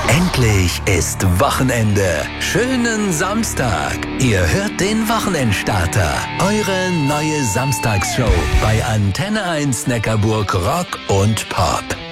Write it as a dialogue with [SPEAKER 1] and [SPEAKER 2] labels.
[SPEAKER 1] Endlich ist Wochenende. Schönen Samstag. Ihr hört den Wochenendstarter. Eure neue Samstagsshow bei Antenne 1 Neckarburg Rock und Pop.